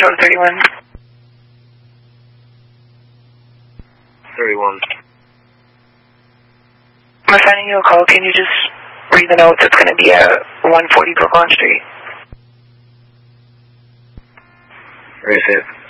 Control 31. 31. I'm assigning you a call. Can you just read the notes? It's going to be at 140 Brooklyn Street. Where is it?